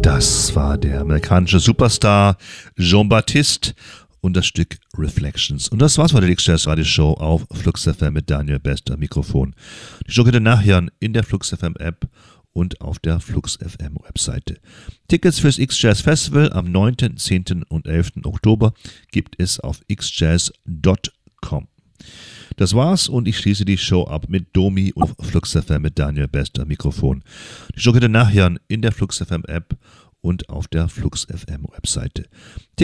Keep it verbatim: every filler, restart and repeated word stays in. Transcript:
Das war der amerikanische Superstar Jean-Baptiste und das Stück Reflections. Und das war's bei der X-Jazz Radio Show auf Flux F M mit Daniel Best am Mikrofon. Die Show könnt ihr nachhören in der Flux F M App und auf der Flux F M Webseite. Tickets fürs X-Jazz Festival am neunten, zehnten und elften Oktober gibt es auf x jazz punkt com. Das war's und ich schließe die Show ab mit Domi und Flux F M mit Daniel Best am Mikrofon. Die Show könnt ihr nachhören in der Flux F M App und auf der Flux F M Webseite.